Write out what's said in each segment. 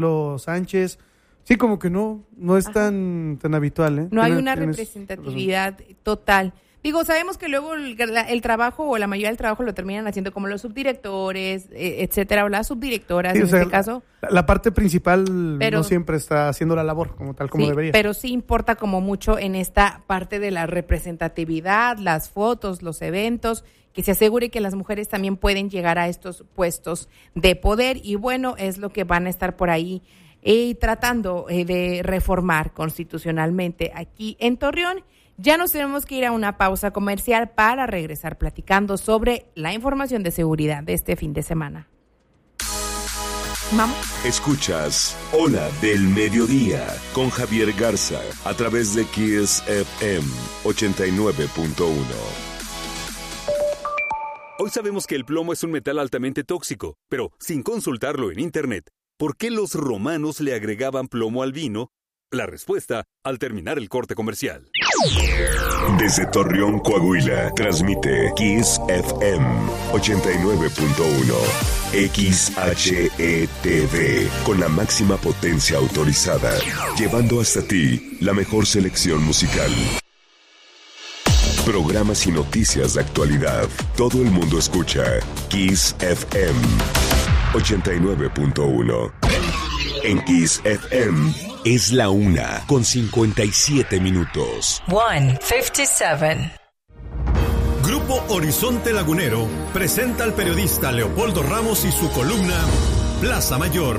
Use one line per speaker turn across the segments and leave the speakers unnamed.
Sánchez. Sí, como que no es tan habitual, ¿eh?
No hay una representatividad total. Digo, sabemos que luego el trabajo o la mayoría del trabajo lo terminan haciendo como los subdirectores, etcétera, o las subdirectoras, sí, este caso.
La parte principal no siempre está haciendo la labor como tal, como debería.
Pero sí importa como mucho en esta parte de la representatividad, las fotos, los eventos, que se asegure que las mujeres también pueden llegar a estos puestos de poder. Y bueno, es lo que van a estar por ahí tratando de reformar constitucionalmente aquí en Torreón. Ya nos tenemos que ir a una pausa comercial para regresar platicando sobre la información de seguridad de este fin de semana. Vamos.
Escuchas Hora del Mediodía con Javier Garza a través de Kiss FM 89.1.
Hoy sabemos que el plomo es un metal altamente tóxico, pero sin consultarlo en internet, ¿por qué los romanos le agregaban plomo al vino? La respuesta al terminar el corte comercial.
Desde Torreón, Coahuila, transmite Kiss FM 89.1 XHETV con la máxima potencia autorizada, llevando hasta ti la mejor selección musical. Programas y noticias de actualidad. Todo el mundo escucha Kiss FM 89.1. En Kiss FM es la 1:57.
1:57.
Grupo Horizonte Lagunero presenta al periodista Leopoldo Ramos y su columna Plaza Mayor.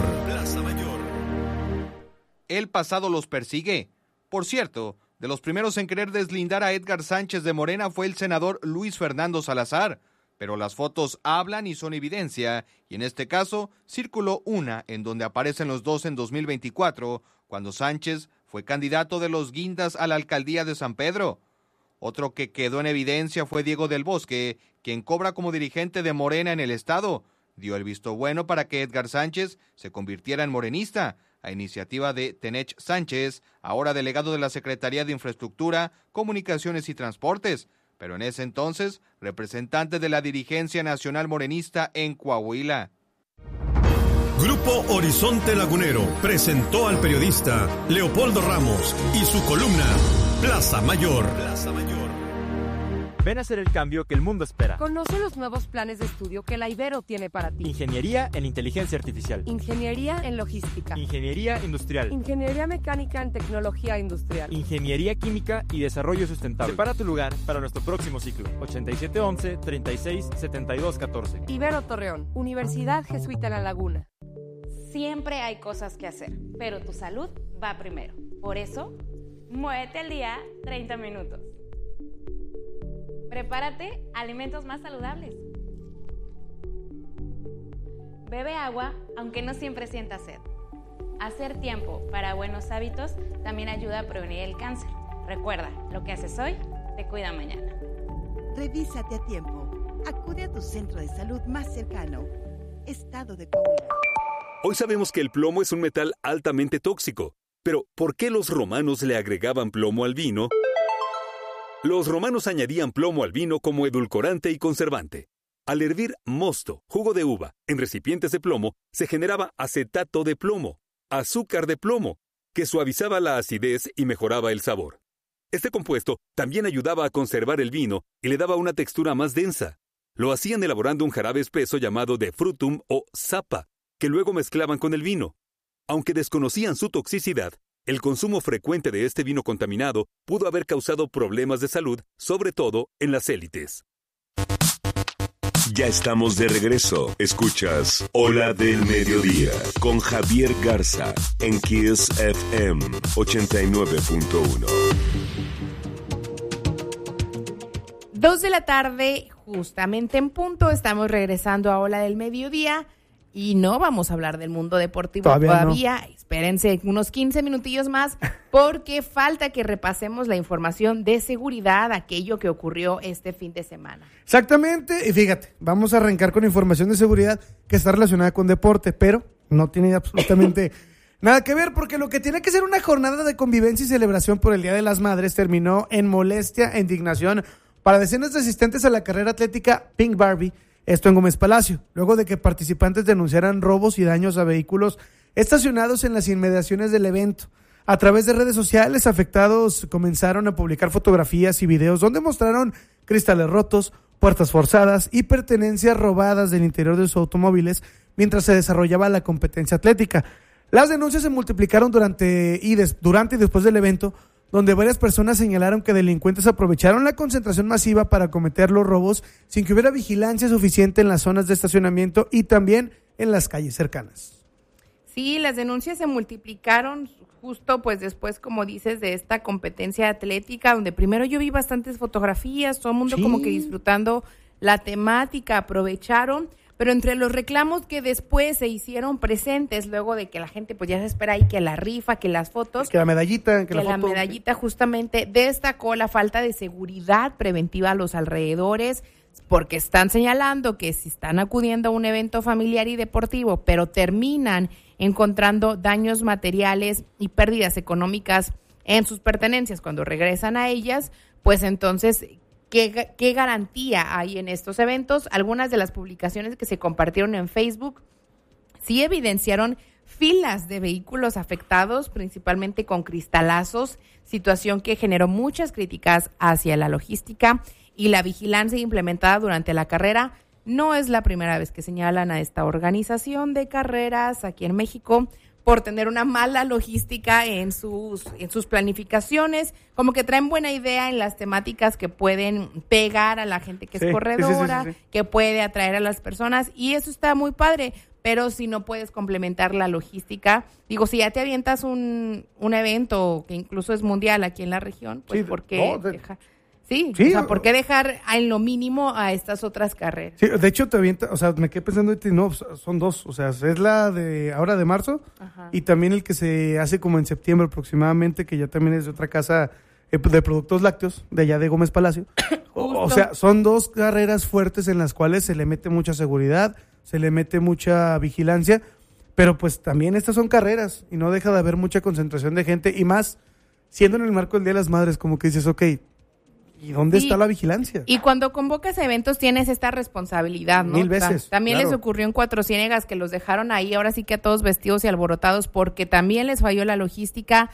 El pasado los persigue. Por cierto, de los primeros en querer deslindar a Edgar Sánchez de Morena fue el senador Luis Fernando Salazar. Pero las fotos hablan y son evidencia, y en este caso circuló una en donde aparecen los dos en 2024, cuando Sánchez fue candidato de los Guindas a la alcaldía de San Pedro. Otro que quedó en evidencia fue Diego del Bosque, quien cobra como dirigente de Morena en el estado. Dio el visto bueno para que Edgar Sánchez se convirtiera en morenista, a iniciativa de Tenech Sánchez, ahora delegado de la Secretaría de Infraestructura, Comunicaciones y Transportes, pero en ese entonces representante de la dirigencia nacional morenista en Coahuila.
Grupo Horizonte Lagunero presentó al periodista Leopoldo Ramos y su columna Plaza Mayor.
Ven a hacer el cambio que el mundo espera.
Conoce los nuevos planes de estudio que la Ibero tiene para ti.
Ingeniería en inteligencia artificial.
Ingeniería en logística.
Ingeniería industrial.
Ingeniería mecánica en tecnología industrial.
Ingeniería química y desarrollo sustentable. Separa tu lugar para nuestro próximo ciclo. 8711-367214.
Ibero Torreón, Universidad Jesuita en La Laguna.
Siempre hay cosas que hacer, pero tu salud va primero. Por eso, muévete al día 30 minutos. Prepárate alimentos más saludables. Bebe agua, aunque no siempre sientas sed. Hacer tiempo para buenos hábitos también ayuda a prevenir el cáncer. Recuerda, lo que haces hoy te cuida mañana.
Revísate a tiempo. Acude a tu centro de salud más cercano. Estado de Coahuila.
Hoy sabemos que el plomo es un metal altamente tóxico, pero ¿por qué los romanos le agregaban plomo al vino? Los romanos añadían plomo al vino como edulcorante y conservante. Al hervir mosto, jugo de uva, en recipientes de plomo, se generaba acetato de plomo, azúcar de plomo, que suavizaba la acidez y mejoraba el sabor. Este compuesto también ayudaba a conservar el vino y le daba una textura más densa. Lo hacían elaborando un jarabe espeso llamado de frutum o sapa, que luego mezclaban con el vino. Aunque desconocían su toxicidad, el consumo frecuente de este vino contaminado pudo haber causado problemas de salud, sobre todo en las élites.
Ya estamos de regreso. Escuchas Hora del Mediodía con Javier Garza en Kiss FM 89.1.
2 de la tarde, justamente en punto, estamos regresando a Hora del Mediodía. Y no vamos a hablar del mundo deportivo todavía. No. Espérense unos 15 minutillos más porque falta que repasemos la información de seguridad, aquello que ocurrió este fin de semana.
Exactamente, y fíjate, vamos a arrancar con información de seguridad que está relacionada con deporte, pero no tiene absolutamente nada que ver porque lo que tiene que ser una jornada de convivencia y celebración por el Día de las Madres terminó en molestia e indignación para decenas de asistentes a la carrera atlética Pink Barbie. Esto en Gómez Palacio, luego de que participantes denunciaran robos y daños a vehículos estacionados en las inmediaciones del evento. A través de redes sociales, afectados comenzaron a publicar fotografías y videos donde mostraron cristales rotos, puertas forzadas y pertenencias robadas del interior de sus automóviles mientras se desarrollaba la competencia atlética. Las denuncias se multiplicaron durante y después del evento, donde varias personas señalaron que delincuentes aprovecharon la concentración masiva para cometer los robos sin que hubiera vigilancia suficiente en las zonas de estacionamiento y también en las calles cercanas.
Sí, las denuncias se multiplicaron justo pues después, como dices, de esta competencia atlética, donde primero yo vi bastantes fotografías, todo el mundo como que disfrutando la temática, aprovecharon, pero entre los reclamos que después se hicieron presentes, luego de que la gente pues ya se espera ahí que la rifa, que las fotos,
que la medallita,
que la medallita justamente destacó la falta de seguridad preventiva a los alrededores, porque están señalando que si están acudiendo a un evento familiar y deportivo, pero terminan encontrando daños materiales y pérdidas económicas en sus pertenencias cuando regresan a ellas, pues entonces, ¿qué garantía hay en estos eventos? Algunas de las publicaciones que se compartieron en Facebook sí evidenciaron filas de vehículos afectados, principalmente con cristalazos, situación que generó muchas críticas hacia la logística y la vigilancia implementada durante la carrera. No es la primera vez que señalan a esta organización de carreras aquí en México por tener una mala logística en sus planificaciones, como que traen buena idea en las temáticas que pueden pegar a la gente que es corredora, sí. Que puede atraer a las personas, y eso está muy padre, pero si no puedes complementar la logística, digo, si ya te avientas un evento que incluso es mundial aquí en la región, pues ¿por qué dejar? Sí, o sea, ¿por qué dejar en lo mínimo a estas otras carreras?
Sí, de hecho te avienta, o sea, me quedé pensando, no, son dos, o sea, es la de ahora de marzo, ajá, y también el que se hace como en septiembre aproximadamente, que ya también es de otra casa de productos lácteos, de allá de Gómez Palacio. O sea, son dos carreras fuertes en las cuales se le mete mucha seguridad, se le mete mucha vigilancia, pero pues también estas son carreras y no deja de haber mucha concentración de gente, y más siendo en el marco del Día de las Madres, como que dices, ok, ¿y dónde está la vigilancia? Y cuando convocas a eventos tienes esta responsabilidad, ¿no?
1000 veces. También claro. Les ocurrió en Cuatro Ciénegas que los dejaron ahí, ahora sí que a todos vestidos y alborotados, porque también les falló la logística.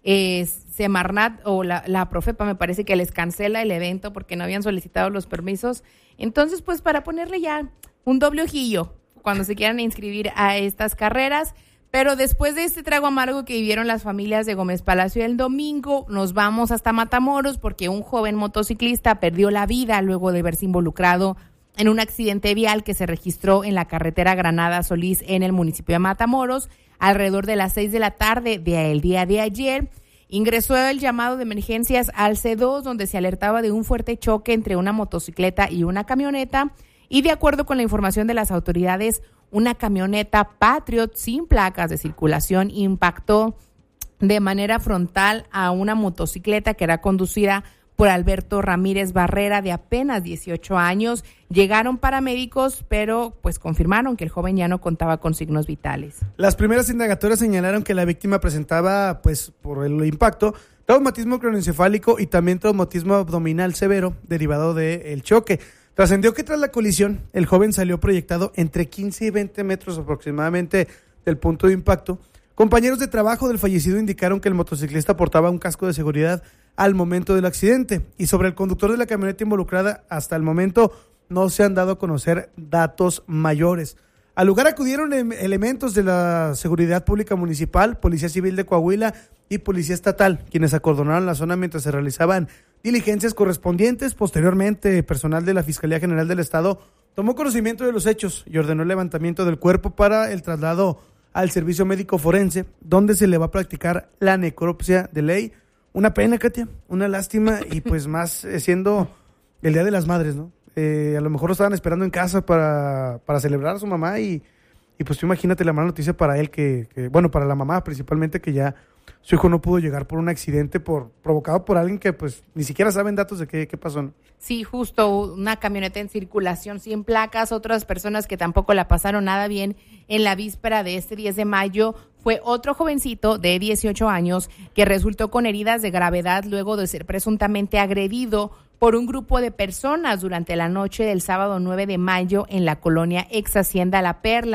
Semarnat o la Profepa me parece que les cancela el evento porque no habían solicitado los permisos. Entonces, pues para ponerle ya un doble ojillo cuando se quieran inscribir a estas carreras. Pero después de este trago amargo que vivieron las familias de Gómez Palacio el domingo, nos vamos hasta Matamoros porque un joven motociclista perdió la vida luego de verse involucrado en un accidente vial que se registró en la carretera Granada-Solís en el municipio de Matamoros alrededor de las 6 de la tarde del día de ayer. Ingresó el llamado de emergencias al C2, donde se alertaba de un fuerte choque entre una motocicleta y una camioneta, y de acuerdo con la información de las autoridades, una camioneta Patriot sin placas de circulación impactó de manera frontal a una motocicleta que era conducida por Alberto Ramírez Barrera, de apenas 18 años. Llegaron paramédicos, pero pues confirmaron que el joven ya no contaba con signos vitales. Las primeras indagatorias señalaron que la víctima presentaba, pues por el impacto, traumatismo craneoencefálico y también traumatismo abdominal severo derivado del choque. Trascendió que tras la colisión, el joven salió proyectado entre 15 y 20 metros aproximadamente del punto de impacto. Compañeros de trabajo del fallecido indicaron que el motociclista portaba un casco de seguridad al momento del accidente, y sobre el conductor de la camioneta involucrada, hasta el momento no se han dado a conocer datos mayores. Al lugar acudieron elementos de la Seguridad Pública Municipal, Policía Civil de Coahuila y Policía Estatal, quienes acordonaron la zona mientras se realizaban diligencias correspondientes. Posteriormente, personal de la Fiscalía General del Estado tomó conocimiento de los hechos y ordenó el levantamiento del cuerpo para el traslado al servicio médico forense, donde se le va a practicar la necropsia de ley. Una pena, Katia, una lástima, y pues más siendo el Día de las Madres, ¿no? A lo mejor lo estaban esperando en casa para celebrar a su mamá, y pues tú imagínate la mala noticia para él, que bueno, para la mamá principalmente, que ya su hijo no pudo llegar por un accidente provocado por alguien que pues ni siquiera saben datos de qué pasó, ¿no? Sí, justo, una camioneta en circulación sin placas. Otras personas que tampoco la pasaron nada bien en la víspera de este 10 de mayo fue otro jovencito de 18 años que resultó con heridas de gravedad luego de ser presuntamente agredido por un grupo de personas durante la noche del sábado 9 de mayo en la colonia Ex Hacienda La Perla.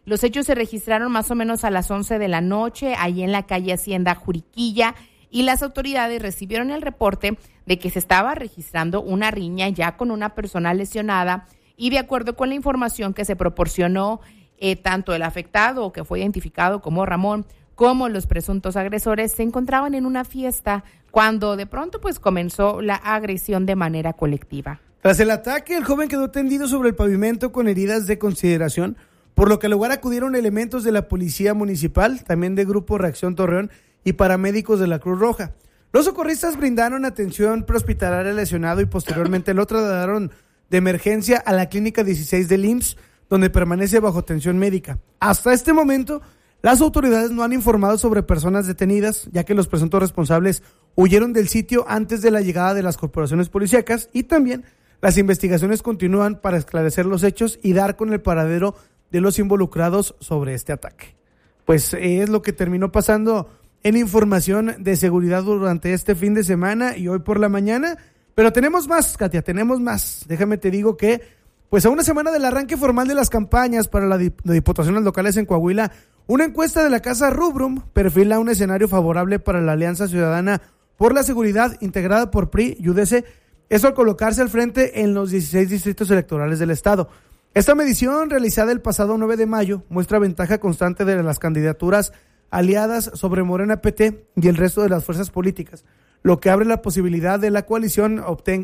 Los hechos se registraron más o menos a las 11 de la noche, ahí en la calle Hacienda Juriquilla, y las autoridades recibieron el reporte de que se estaba registrando una riña ya con una persona lesionada, y de acuerdo con la información que se proporcionó, tanto el afectado, que fue identificado como Ramón, como los presuntos agresores se encontraban en una fiesta cuando de pronto pues comenzó la agresión de manera colectiva.
Tras el ataque, el joven quedó tendido sobre el pavimento con heridas de consideración, por lo que al lugar acudieron elementos de la Policía Municipal, también de Grupo Reacción Torreón y paramédicos de la Cruz Roja. Los socorristas brindaron atención prehospitalaria al lesionado y posteriormente lo trasladaron de emergencia a la Clínica 16 del IMSS, donde permanece bajo atención médica. Hasta este momento, las autoridades no han informado sobre personas detenidas, ya que los presuntos responsables huyeron del sitio antes de la llegada de las corporaciones policíacas, y también las investigaciones continúan para esclarecer los hechos y dar con el paradero de los involucrados sobre este ataque. Pues es lo que terminó pasando en información de seguridad durante este fin de semana y hoy por la mañana. Pero tenemos más, Katia, tenemos más. Déjame te digo que, pues a una semana del arranque formal de las campañas para las diputaciones locales en Coahuila, una encuesta de la Casa Rubrum perfila un escenario favorable para la Alianza Ciudadana por la Seguridad, integrada por PRI y UDC, eso al colocarse al frente en los 16 distritos electorales del estado. Esta medición, realizada el pasado 9 de mayo, muestra ventaja constante de las candidaturas aliadas sobre Morena PT y el resto de las fuerzas políticas, lo que abre la posibilidad de la coalición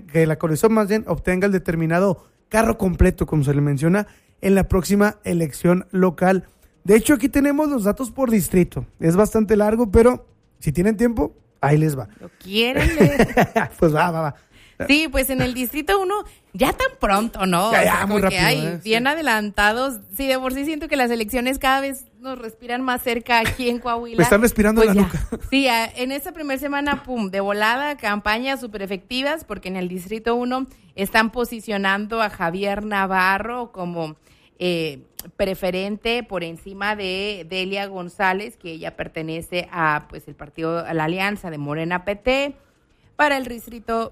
obtenga el determinado carro completo, como se le menciona, en la próxima elección local. De hecho, aquí tenemos los datos por distrito. Es bastante largo, pero si tienen tiempo, ahí les va.
¿Lo quieren leer?
Pues va.
Sí, pues en el Distrito 1, ya tan pronto, ¿no?
Ya, muy rápido.
Bien adelantados. Sí, de por sí siento que las elecciones cada vez nos respiran más cerca aquí en Coahuila.
Me están respirando
pues
en la nuca.
Sí, en esta primera semana, de volada, campañas súper efectivas, porque en el Distrito 1 están posicionando a Javier Navarro como preferente por encima de Delia González, que ella pertenece a pues el partido, a la alianza de Morena PT. Para el Distrito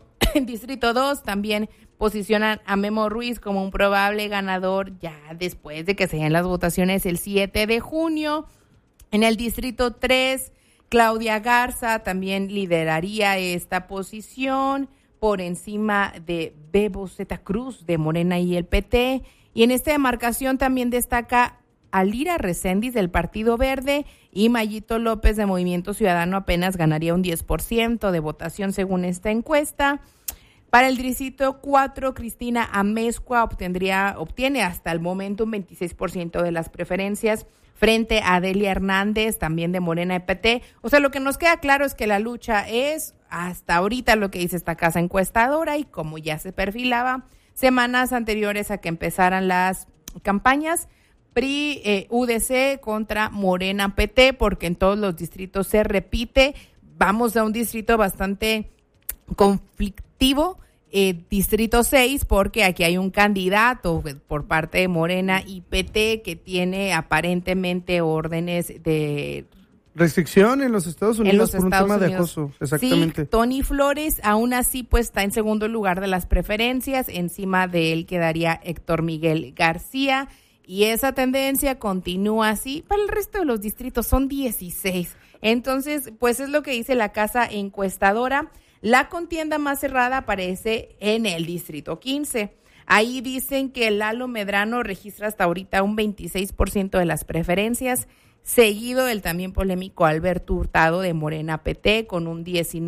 2 también posicionan a Memo Ruiz como un probable ganador ya después de que se den las votaciones el 7 de junio. En el Distrito 3, Claudia Garza también lideraría esta posición por encima de Bebo Zeta Cruz de Morena y el PT. Y en esta demarcación también destaca Alira Reséndiz del Partido Verde y Mayito López de Movimiento Ciudadano apenas ganaría un 10% de votación según esta encuesta. Para el Distrito 4, Cristina Amezcua obtiene hasta el momento un 26% de las preferencias frente a Delia Hernández, también de Morena EPT. O sea, lo que nos queda claro es que la lucha es hasta ahorita lo que dice esta casa encuestadora, y como ya se perfilaba semanas anteriores a que empezaran las campañas, PRI, UDC contra Morena PT, porque en todos los distritos se repite. Vamos a un distrito bastante conflictivo, Distrito 6, porque aquí hay un candidato por parte de Morena y PT que tiene aparentemente órdenes de
restricción en los Estados Unidos por un tema de acoso. Exactamente.
Sí, Tony Flores aún así pues está en segundo lugar de las preferencias, encima de él quedaría Héctor Miguel García, y esa tendencia continúa así para el resto de los distritos, son 16. Entonces, pues es lo que dice la casa encuestadora. La contienda más cerrada aparece en el Distrito 15. Ahí dicen que Lalo Medrano registra hasta ahorita un 26% de las preferencias, seguido del también polémico Alberto Hurtado de Morena PT con un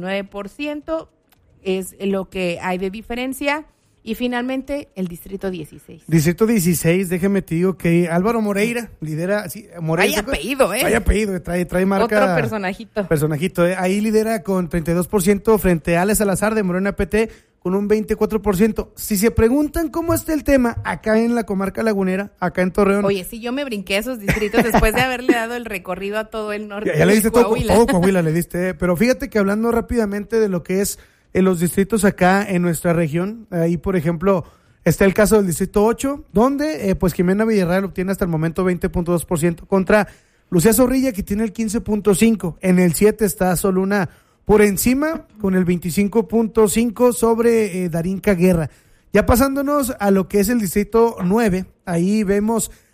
19%, es lo que hay de diferencia. Y finalmente, el Distrito 16.
Distrito 16, déjeme te digo que Álvaro Moreira lidera... Sí,
Moreira, hay apellido,
Hay apellido, trae marca...
Otro personajito.
Ahí lidera con 32% frente a Alex Salazar de Morena PT con un 24%. Si se preguntan cómo está el tema acá en la comarca lagunera, acá en Torreón...
Oye, sí, yo me brinqué esos distritos después de haberle dado el recorrido a todo el norte.
Ya le diste todo Coahuila, le diste. Pero fíjate que hablando rápidamente de lo que es en los distritos acá en nuestra región, ahí por ejemplo está el caso del Distrito 8, donde pues Jimena Villarreal obtiene hasta el momento 20.2% contra Lucía Zorrilla, que tiene el 15.5%. En el 7 está Soluna por encima con el 25.5% sobre Darinka Guerra. Ya pasándonos a lo que es el Distrito 9, ahí vemos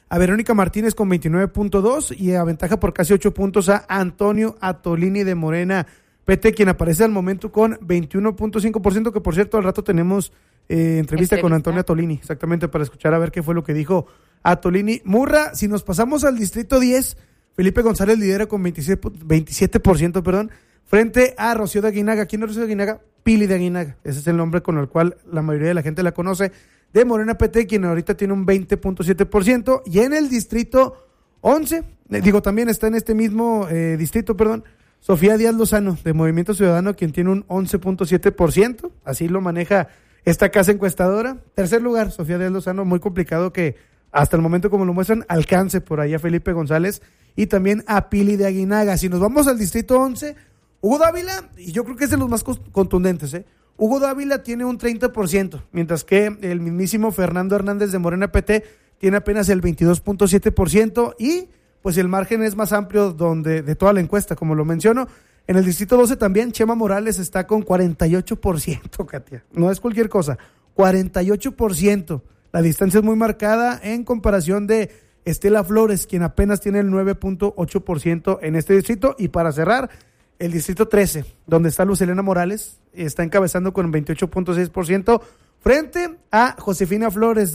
a Verónica Martínez con 29.2 y aventaja por casi 8 puntos a Antonio Atolini de Morena PT, quien aparece al momento con 21.5%, que por cierto al rato tenemos entrevista con Antonio Atolini, exactamente, para escuchar a ver qué fue lo que dijo Atolini. Murra, si nos pasamos al distrito 10, Felipe González lidera con 27%, frente a Rocío de Aguinaga. ¿Quién es Rocío de Aguinaga? Pili de Aguinaga, ese es el nombre con el cual la mayoría de la gente la conoce, de Morena PT, quien ahorita tiene un 20.7%, y en el distrito 11, también está en este mismo distrito, Sofía Díaz Lozano, de Movimiento Ciudadano, quien tiene un 11.7%, así lo maneja esta casa encuestadora. Tercer lugar, Sofía Díaz Lozano, muy complicado que hasta el momento, como lo muestran, alcance por ahí a Felipe González y también a Pili de Aguinaga. Si nos vamos al distrito 11, Hugo Dávila, y yo creo que es de los más contundentes, Hugo Dávila tiene un 30%, mientras que el mismísimo Fernando Hernández de Morena PT tiene apenas el 22.7%, y pues el margen es más amplio de toda la encuesta, como lo menciono. En el distrito 12 también Chema Morales está con 48%, Katia. No es cualquier cosa, 48%. La distancia es muy marcada en comparación de Estela Flores, quien apenas tiene el 9.8% en este distrito. Y para cerrar, el distrito 13, donde está Luz Helena Morales, está encabezando con 28.6%, frente a Josefina Flores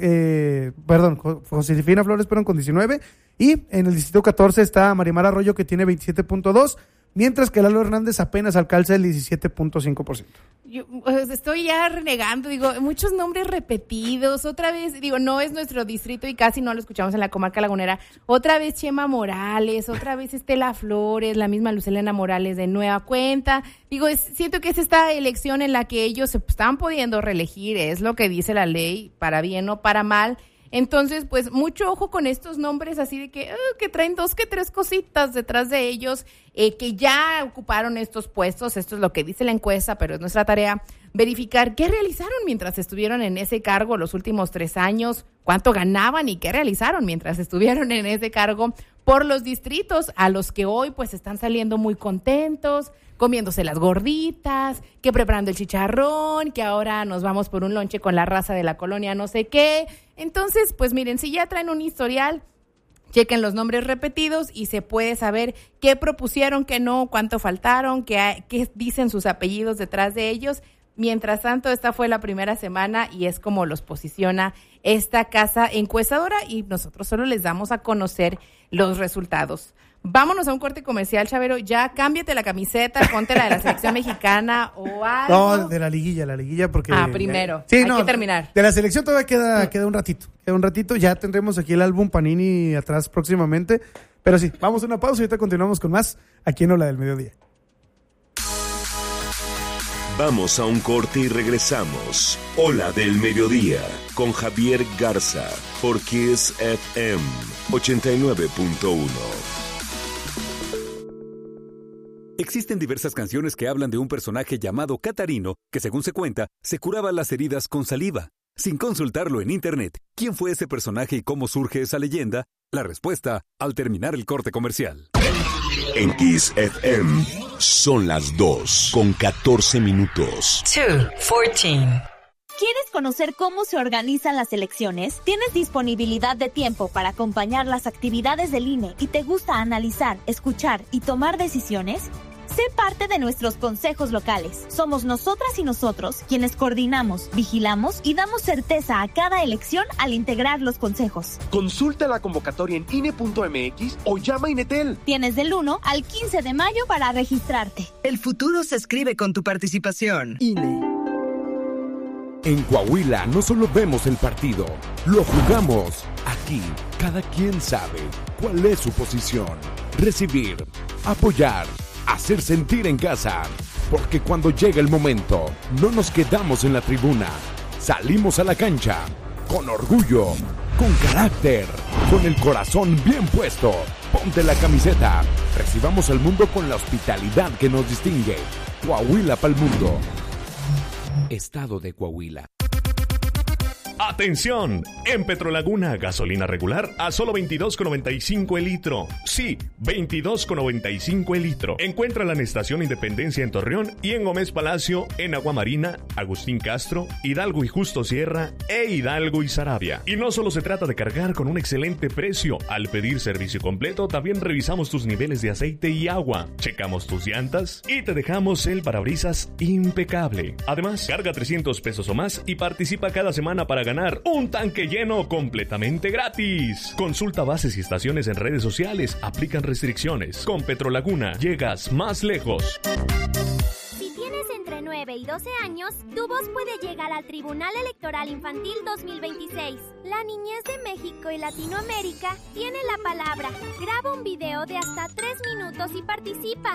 Josefina Flores, con 19%, y en el distrito 14 está Marimar Arroyo, que tiene 27.2%, mientras que Lalo Hernández apenas alcanza el 17.5%.
Yo estoy ya renegando, muchos nombres repetidos, otra vez, no es nuestro distrito y casi no lo escuchamos en la comarca lagunera, otra vez Chema Morales, otra vez Estela Flores, la misma Luz Helena Morales de nueva cuenta. Siento que es esta elección en la que ellos se están pudiendo reelegir, es lo que dice la ley, para bien o para mal. Entonces, pues, mucho ojo con estos nombres así de que traen 2 que 3 cositas detrás de ellos, que ya ocuparon estos puestos. Esto es lo que dice la encuesta, pero es nuestra tarea verificar qué realizaron mientras estuvieron en ese cargo los últimos 3 años, cuánto ganaban y qué realizaron mientras estuvieron en ese cargo por los distritos a los que hoy pues están saliendo muy contentos, comiéndose las gorditas, que preparando el chicharrón, que ahora nos vamos por un lonche con la raza de la colonia no sé qué. Entonces, pues miren, si ya traen un historial, chequen los nombres repetidos y se puede saber qué propusieron, qué no, cuánto faltaron, qué dicen sus apellidos detrás de ellos. Mientras tanto, esta fue la primera semana y es como los posiciona esta casa encuestadora y nosotros solo les damos a conocer los resultados. Vámonos a un corte comercial, Chavero. Ya cámbiate la camiseta, ponte la de la selección mexicana o algo.
No, de la liguilla, porque...
primero. Hay que terminar.
De la selección todavía queda un ratito. Ya tendremos aquí el álbum Panini atrás próximamente. Pero sí, vamos a una pausa y ahorita continuamos con más aquí en Ola del Mediodía.
Vamos a un corte y regresamos. Ola del Mediodía, con Javier Garza, por Kiss FM 89.1.
Existen diversas canciones que hablan de un personaje llamado Catarino, que según se cuenta, se curaba las heridas con saliva. Sin consultarlo en internet, ¿quién fue ese personaje y cómo surge esa leyenda? La respuesta al terminar el corte comercial.
En Kiss FM son las 2:14.
2:14.
¿Quieres conocer cómo se organizan las elecciones? ¿Tienes disponibilidad de tiempo para acompañar las actividades del INE y te gusta analizar, escuchar y tomar decisiones? Sé parte de nuestros consejos locales. Somos nosotras y nosotros quienes coordinamos, vigilamos y damos certeza a cada elección al integrar los consejos.
Consulta la convocatoria en INE.mx o llama a Inetel.
Tienes del 1 al 15 de mayo para registrarte.
El futuro se escribe con tu participación. INE.
En Coahuila no solo vemos el partido, lo jugamos. Aquí, cada quien sabe cuál es su posición. Recibir, apoyar, hacer sentir en casa. Porque cuando llega el momento, no nos quedamos en la tribuna. Salimos a la cancha, con orgullo, con carácter, con el corazón bien puesto. Ponte la camiseta. Recibamos al mundo con la hospitalidad que nos distingue. Coahuila pa'l mundo. Estado de Coahuila.
¡Atención! En Petrolaguna, gasolina regular a solo 22,95 el litro. Sí, 22,95 el litro. Encuéntrala en Estación Independencia en Torreón y en Gómez Palacio, en Aguamarina, Agustín Castro, Hidalgo y Justo Sierra e Hidalgo y Saravia. Y no solo se trata de cargar con un excelente precio. Al pedir servicio completo, también revisamos tus niveles de aceite y agua. Checamos tus llantas y te dejamos el parabrisas impecable. Además, carga 300 pesos o más y participa cada semana para ganar un tanque lleno completamente gratis. Consulta bases y estaciones en redes sociales. Aplican restricciones. Con Petrolaguna llegas más lejos.
Si tienes entre 9 y 12 años, tu voz puede llegar al Tribunal Electoral Infantil 2026. La niñez de México y Latinoamérica tiene la palabra. Graba un video de hasta 3 minutos y participa.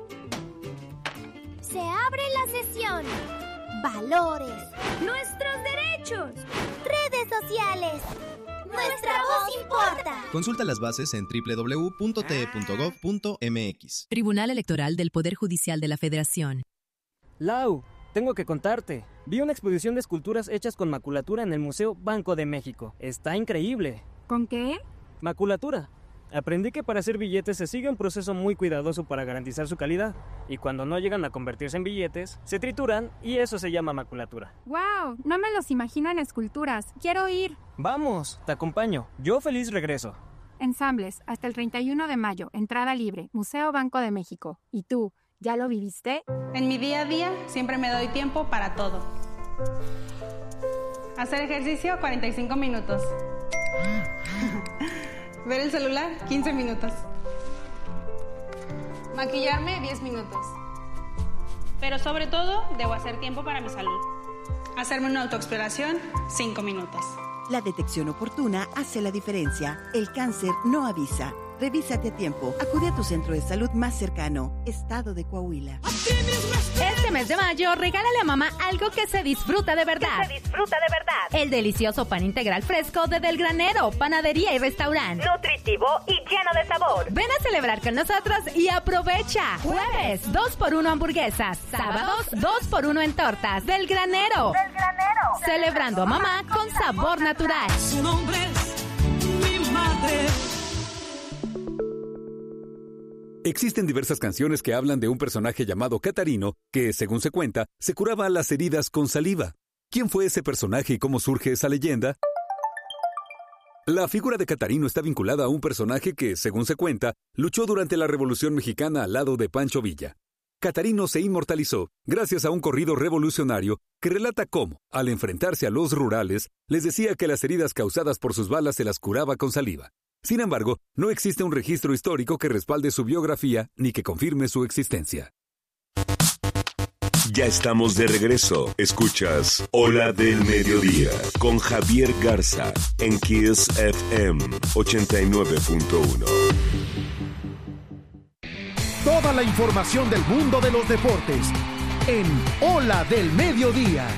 Se abre la sesión. Valores. Nuestros derechos. Redes sociales. Nuestra voz importa.
Consulta las bases en www.te.gov.mx.
Tribunal Electoral del Poder Judicial de la Federación.
Lau, tengo que contarte. Vi una exposición de esculturas hechas con maculatura en el Museo Banco de México. Está increíble.
¿Con qué?
Maculatura. Aprendí que para hacer billetes se sigue un proceso muy cuidadoso para garantizar su calidad. Y cuando no llegan a convertirse en billetes, se trituran y eso se llama maculatura.
¡Wow! No me los imagino en esculturas. Quiero ir.
Vamos, te acompaño. Yo feliz regreso.
Ensambles, hasta el 31 de mayo. Entrada libre. Museo Banco de México. ¿Y tú, ya lo viviste?
En mi día a día siempre me doy tiempo para todo. Hacer ejercicio, 45 minutos. Ver el celular, 15 minutos. Maquillarme, 10 minutos. Pero sobre todo, debo hacer tiempo para mi salud. Hacerme una autoexploración, 5 minutos.
La detección oportuna hace la diferencia. El cáncer no avisa. Revísate a tiempo. Acude a tu centro de salud más cercano. Estado de Coahuila.
Este mes de mayo, regálale a mamá algo que se disfruta de verdad. El delicioso pan integral fresco de Del Granero, panadería y restaurante.
Nutritivo y lleno de sabor.
Ven a celebrar con nosotros y aprovecha. Jueves, 2x1 hamburguesas. Sábados, 2x1 en tortas. Del Granero. Celebrando a mamá con sabor natural.
Su nombre es mi madre.
Existen diversas canciones que hablan de un personaje llamado Catarino que, según se cuenta, se curaba las heridas con saliva. ¿Quién fue ese personaje y cómo surge esa leyenda? La figura de Catarino está vinculada a un personaje que, según se cuenta, luchó durante la Revolución Mexicana al lado de Pancho Villa. Catarino se inmortalizó gracias a un corrido revolucionario que relata cómo, al enfrentarse a los rurales, les decía que las heridas causadas por sus balas se las curaba con saliva. Sin embargo, no existe un registro histórico que respalde su biografía ni que confirme su existencia.
Ya estamos de regreso. Escuchas Ola del Mediodía con Javier Garza en Kiss FM 89.1.
Toda la información del mundo de los deportes en Ola del Mediodía.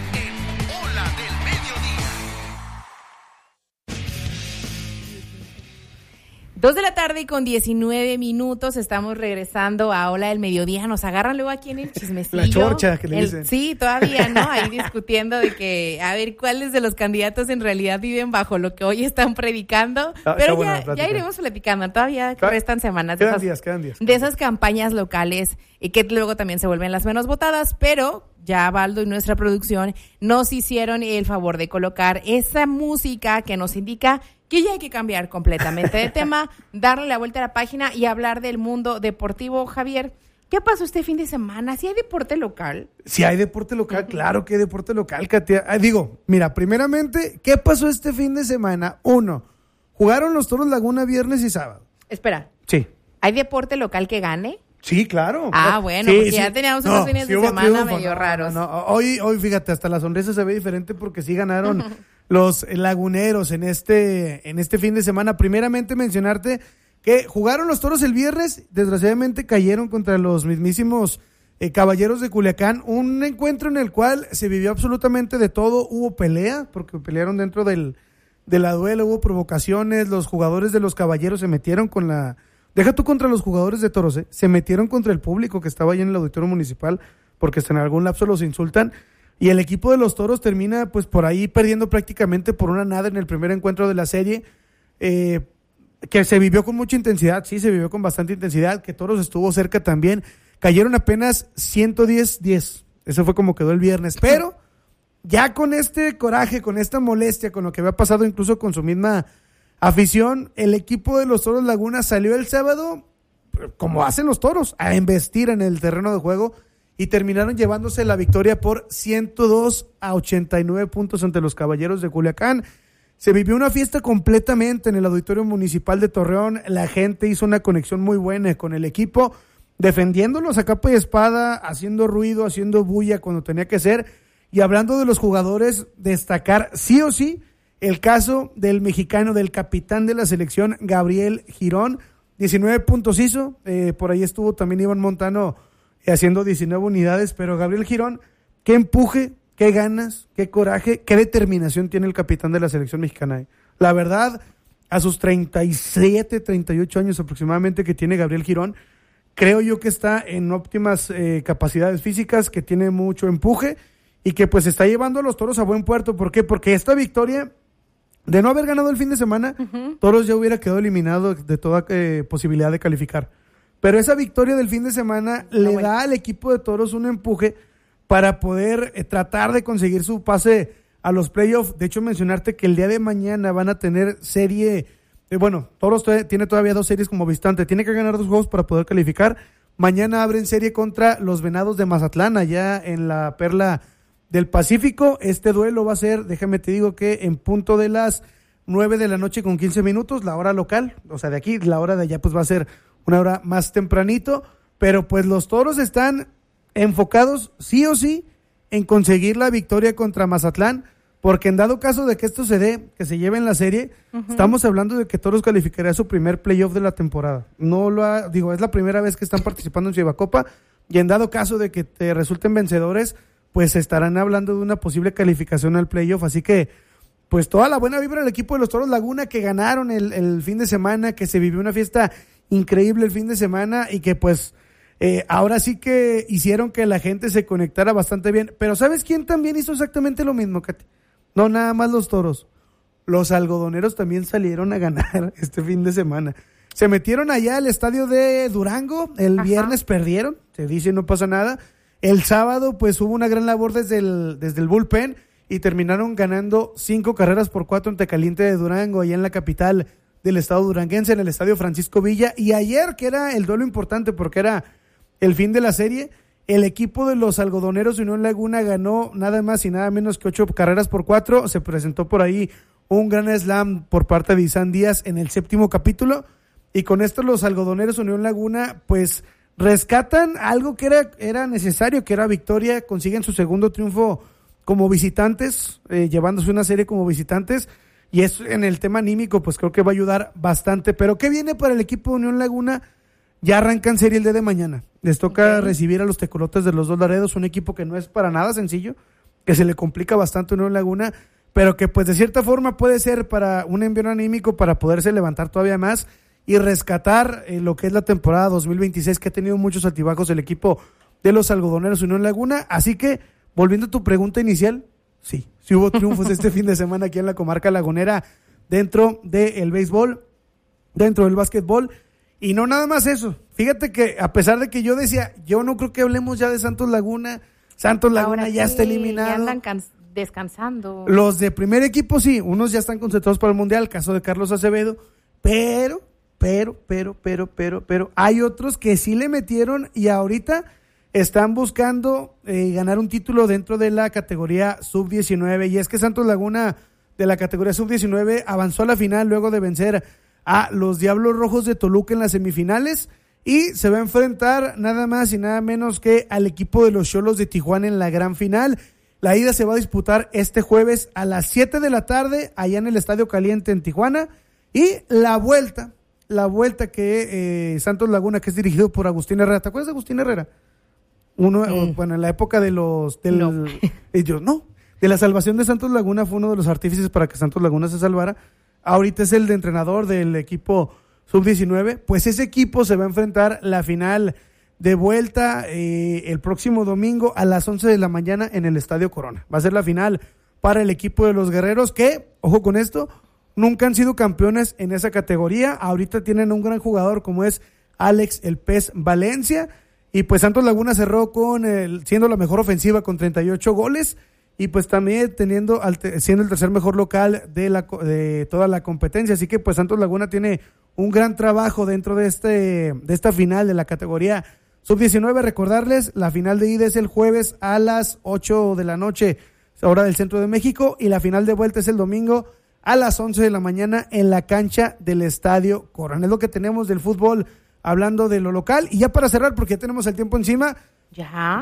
2 de la tarde y con 19 minutos estamos regresando a Ola del Mediodía. Nos agarran luego aquí en el chismecillo.
La chorcha que le dicen.
Sí, todavía, ¿no? Ahí discutiendo de que, a ver, cuáles de los candidatos en realidad viven bajo lo que hoy están predicando. Pero ya iremos platicando. Todavía restan semanas.
Quedan días.
De esas campañas locales que luego también se vuelven las menos votadas, pero ya Baldo y nuestra producción nos hicieron el favor de colocar esa música que nos indica que ya hay que cambiar completamente de tema, darle la vuelta a la página y hablar del mundo deportivo. Javier, ¿qué pasó este fin de semana? ¿Sí hay deporte local?
Sí hay deporte local, claro que hay deporte local, Katia. Mira, primeramente, ¿qué pasó este fin de semana? 1, jugaron los Toros Laguna viernes y sábado.
Espera.
Sí.
¿Hay deporte local que gane?
Sí, claro.
Bueno, porque ya teníamos unos fines de semana medio raros.
Hoy, fíjate, hasta la sonrisa se ve diferente porque sí ganaron los laguneros en este fin de semana. Primeramente mencionarte que jugaron los Toros el viernes, desgraciadamente cayeron contra los mismísimos Caballeros de Culiacán, un encuentro en el cual se vivió absolutamente de todo. Hubo pelea, porque pelearon dentro de la duela, hubo provocaciones, los jugadores de los Caballeros se metieron deja tú contra los jugadores de Toros, se metieron contra el público que estaba ahí en el auditorio municipal, porque hasta en algún lapso los insultan. y el equipo de los Toros termina pues por ahí perdiendo prácticamente por una nada en el primer encuentro de la serie, que se vivió con mucha intensidad, sí, se vivió con bastante intensidad, que Toros estuvo cerca también, cayeron apenas 110-10, eso fue como quedó el viernes, pero ya con este coraje, con esta molestia, con lo que había pasado incluso con su misma afición, el equipo de los Toros Laguna salió el sábado, como hacen los Toros, a embestir en el terreno de juego y terminaron llevándose la victoria por 102-89 puntos ante los Caballeros de Culiacán. Se vivió una fiesta completamente en el Auditorio Municipal de Torreón, la gente hizo una conexión muy buena con el equipo, defendiéndolos a capa y espada, haciendo ruido, haciendo bulla cuando tenía que ser. Y hablando de los jugadores, destacar sí o sí el caso del mexicano, del capitán de la selección, Gabriel Girón, 19 puntos hizo, por ahí estuvo también Iván Montano haciendo 19 unidades, pero Gabriel Girón, qué empuje, qué ganas, qué coraje, qué determinación tiene el capitán de la selección mexicana. La verdad, a sus 37, 38 años aproximadamente que tiene Gabriel Girón, creo yo que está en óptimas capacidades físicas, que tiene mucho empuje, y que pues está llevando a los Toros a buen puerto. ¿Por qué? Porque esta victoria, de no haber ganado el fin de semana, Toros ya hubiera quedado eliminado de toda posibilidad de calificar. Pero esa victoria del fin de semana le da al equipo de Toros un empuje para poder tratar de conseguir su pase a los playoffs. De hecho, mencionarte que el día de mañana van a tener serie, Toros tiene todavía 2 series como visitante, tiene que ganar 2 juegos para poder calificar. Mañana abren serie contra los Venados de Mazatlán, allá en la Perla del Pacífico. Este duelo va a ser, déjame te digo que en punto de las 9 de la noche con 15 minutos, la hora local, o sea de aquí, la hora de allá pues va a ser una hora más tempranito, pero pues los Toros están enfocados sí o sí en conseguir la victoria contra Mazatlán, porque en dado caso de que esto se dé, que se lleve en la serie, estamos hablando de que Toros calificaría su primer playoff de la temporada. Es la primera vez que están participando en Ciudad Copa, y en dado caso de que te resulten vencedores, pues estarán hablando de una posible calificación al playoff, así que pues toda la buena vibra del equipo de los Toros Laguna, que ganaron el fin de semana, que se vivió una fiesta increíble el fin de semana, y que pues ahora sí que hicieron que la gente se conectara bastante bien. Pero ¿sabes quién también hizo exactamente lo mismo, Katy? No nada más los Toros, los algodoneros también salieron a ganar este fin de semana. Se metieron allá al estadio de Durango, el viernes perdieron, se dice no pasa nada. El sábado pues hubo una gran labor desde el bullpen y terminaron ganando 5-4 ante Caliente de Durango, allá en la capital del estado duranguense, en el estadio Francisco Villa. Y ayer, que era el duelo importante porque era el fin de la serie, el equipo de los algodoneros de Unión Laguna ganó nada más y nada menos que 8-4. Se presentó por ahí un gran slam por parte de Isán Díaz en el 7º capítulo, y con esto los algodoneros de Unión Laguna pues rescatan algo que era necesario, que era victoria, consiguen su segundo triunfo como visitantes, llevándose una serie como visitantes, y eso en el tema anímico pues creo que va a ayudar bastante. Pero ¿qué viene para el equipo de Unión Laguna? Ya arrancan serie el día de mañana, les toca recibir a los Tecolotes de los Dos Laredos, un equipo que no es para nada sencillo, que se le complica bastante a Unión Laguna, pero que pues de cierta forma puede ser para un envío anímico para poderse levantar todavía más y rescatar lo que es la temporada 2026, que ha tenido muchos altibajos el equipo de los algodoneros Unión Laguna. Así que, volviendo a tu pregunta inicial, sí hubo triunfos este fin de semana aquí en la comarca lagunera, dentro del béisbol, dentro del básquetbol, y no nada más eso. Fíjate que a pesar de que yo decía, yo no creo que hablemos ya de Santos Laguna ahora ya está eliminado.
Ya andan descansando.
Los de primer equipo sí, unos ya están concentrados para el Mundial, caso de Carlos Acevedo, pero hay otros que sí le metieron y ahorita están buscando ganar un título dentro de la categoría sub-19, y es que Santos Laguna de la categoría sub-19 avanzó a la final luego de vencer a los Diablos Rojos de Toluca en las semifinales, y se va a enfrentar nada más y nada menos que al equipo de los Xolos de Tijuana en la gran final. La ida se va a disputar este jueves a las 7 de la tarde allá en el Estadio Caliente en Tijuana, y la vuelta que Santos Laguna, que es dirigido por Agustín Herrera. ¿Te acuerdas de Agustín Herrera? En la época de de la salvación de Santos Laguna, fue uno de los artífices para que Santos Laguna se salvara. Ahorita es el de entrenador del equipo sub-19, pues ese equipo se va a enfrentar la final de vuelta el próximo domingo a las 11 de la mañana en el Estadio Corona. Va a ser la final para el equipo de los Guerreros que, ojo con esto, nunca han sido campeones en esa categoría. Ahorita tienen un gran jugador como es Alex El Pez Valencia, y pues Santos Laguna cerró siendo la mejor ofensiva con 38 goles, y pues también siendo el tercer mejor local de toda la competencia. Así que pues Santos Laguna tiene un gran trabajo dentro de esta final de la categoría Sub-19. Recordarles, la final de ida es el jueves a las 8 de la noche, hora del centro de México, y la final de vuelta es el domingo a las 11 de la mañana en la cancha del Estadio Corona. Es lo que tenemos del fútbol, hablando de lo local. Y ya para cerrar, porque ya tenemos el tiempo encima.
Ya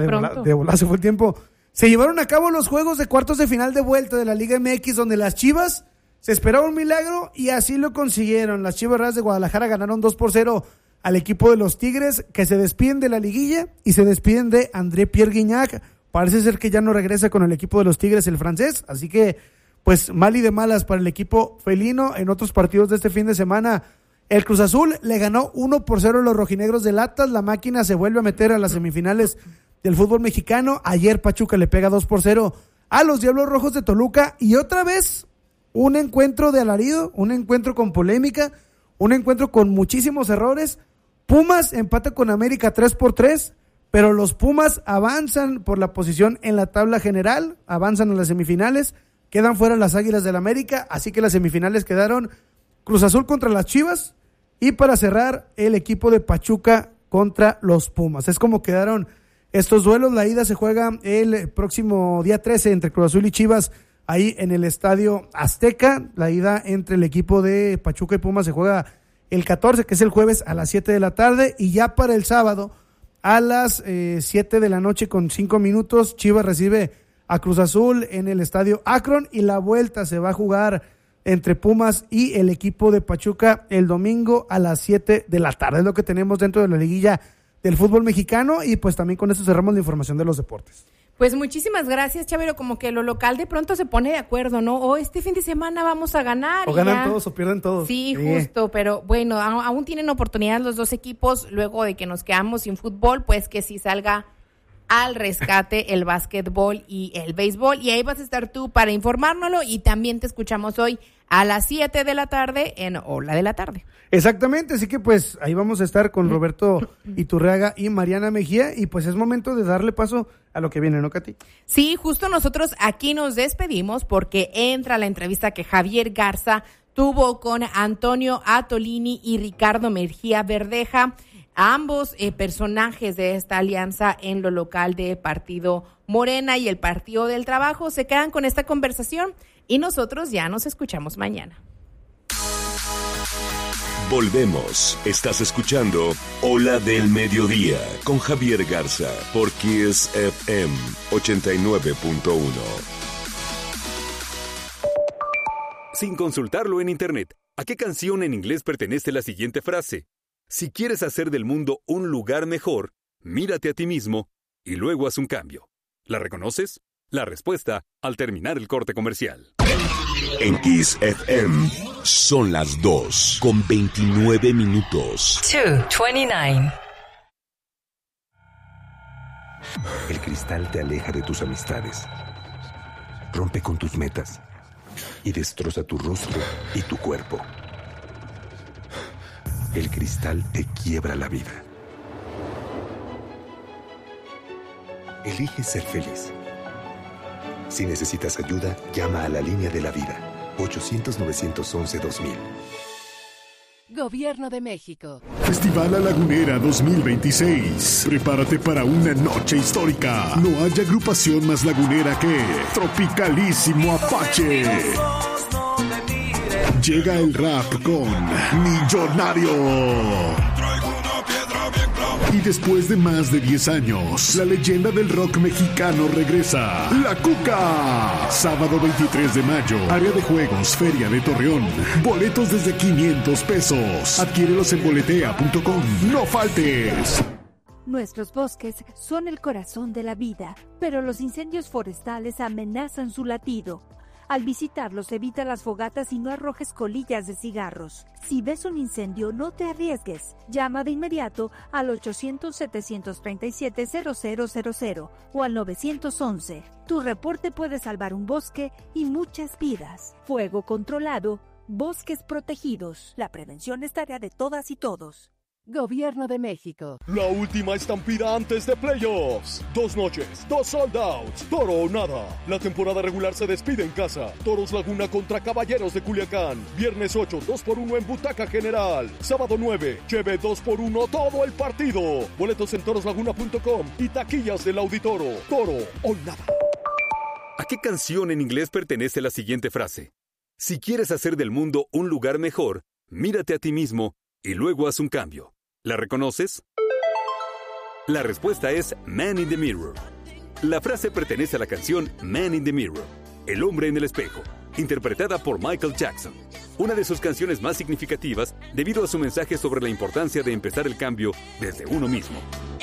de volar se fue el tiempo. Se llevaron a cabo los juegos de cuartos de final de vuelta de la Liga MX, donde las Chivas se esperaba un milagro y así lo consiguieron. Las Chivas Rayadas de Guadalajara ganaron 2-0 al equipo de los Tigres, que se despiden de la liguilla y se despiden de André Pierre Guignac. Parece ser que ya no regresa con el equipo de los Tigres el francés, así que pues mal y de malas para el equipo felino. En otros partidos de este fin de semana, el Cruz Azul le ganó 1-0 a los rojinegros del Atlas. La máquina se vuelve a meter a las semifinales del fútbol mexicano. Ayer Pachuca le pega 2-0 a los Diablos Rojos de Toluca, y otra vez un encuentro de alarido, un encuentro con polémica, un encuentro con muchísimos errores. Pumas empata con América 3-3, pero los Pumas avanzan por la posición en la tabla general, avanzan a las semifinales. Quedan fuera las Águilas del América, así que las semifinales quedaron Cruz Azul contra las Chivas, y para cerrar el equipo de Pachuca contra los Pumas. Es como quedaron estos duelos. La ida se juega el próximo día 13 entre Cruz Azul y Chivas, ahí en el Estadio Azteca. La ida entre el equipo de Pachuca y Pumas se juega el 14, que es el jueves a las 7 de la tarde, y ya para el sábado a las 7 de la noche con 5 minutos, Chivas recibe a Cruz Azul en el Estadio Akron, y la vuelta se va a jugar entre Pumas y el equipo de Pachuca el domingo a las 7 de la tarde. Es lo que tenemos dentro de la liguilla del fútbol mexicano, y pues también con esto cerramos la información de los deportes.
Pues muchísimas gracias, Chavero. Como que lo local de pronto se pone de acuerdo, ¿no? O este fin de semana vamos a ganar.
O ganan todos o pierden todos.
Sí, justo, pero bueno, aún tienen oportunidad los dos equipos, luego de que nos quedamos sin fútbol, pues que sí salga al rescate el básquetbol y el béisbol, y ahí vas a estar tú para informárnoslo, y también te escuchamos hoy a las 7 de la tarde en Ola de la Tarde.
Exactamente, así que pues ahí vamos a estar con Roberto Iturriaga y Mariana Mejía, y pues es momento de darle paso a lo que viene, ¿no, Katy?
Sí, justo nosotros aquí nos despedimos porque entra la entrevista que Javier Garza tuvo con Antonio Atolini y Ricardo Mejía Verdeja, ambos personajes de esta alianza en lo local de Partido Morena y el Partido del Trabajo. Se quedan con esta conversación y nosotros ya nos escuchamos mañana.
Volvemos. Estás escuchando Ola del Mediodía con Javier Garza por Kiss FM 89.1.
Sin consultarlo en internet, ¿a qué canción en inglés pertenece la siguiente frase? Si quieres hacer del mundo un lugar mejor, mírate a ti mismo y luego haz un cambio. ¿La reconoces? La respuesta al terminar el corte comercial.
En Kiss FM son las 2:29.
2:29.
El cristal te aleja de tus amistades, rompe con tus metas y destroza tu rostro y tu cuerpo. El cristal te quiebra la vida. Elige ser feliz. Si necesitas ayuda, llama a la línea de la vida, 800-911-2000.
Gobierno de México.
Festival La Lagunera 2026. Prepárate para una noche histórica. No hay agrupación más lagunera que Tropicalísimo Apache. Llega el rap con Millonario. Y después de más de 10 años, la leyenda del rock mexicano regresa. La Cuca. Sábado 23 de mayo, área de juegos, Feria de Torreón. Boletos desde 500 pesos. Adquiérelos en boletea.com. No faltes.
Nuestros bosques son el corazón de la vida, pero los incendios forestales amenazan su latido. Al visitarlos, evita las fogatas y no arrojes colillas de cigarros. Si ves un incendio, no te arriesgues. Llama de inmediato al 800-737-0000 o al 911. Tu reporte puede salvar un bosque y muchas vidas. Fuego controlado, bosques protegidos. La prevención es tarea de todas y todos.
Gobierno de México.
La última estampida antes de playoffs. 2 noches, 2 sold outs. Toro o nada. La temporada regular se despide en casa. Toros Laguna contra Caballeros de Culiacán. Viernes 8, 2x1 en Butaca General. Sábado 9, lleve 2x1 todo el partido. Boletos en toroslaguna.com y taquillas del Auditoro. Toro o nada.
¿A qué canción en inglés pertenece la siguiente frase? Si quieres hacer del mundo un lugar mejor, mírate a ti mismo y luego haz un cambio. ¿La reconoces? La respuesta es Man in the Mirror. La frase pertenece a la canción Man in the Mirror, El hombre en el espejo, interpretada por Michael Jackson. Una de sus canciones más significativas debido a su mensaje sobre la importancia de empezar el cambio desde uno mismo.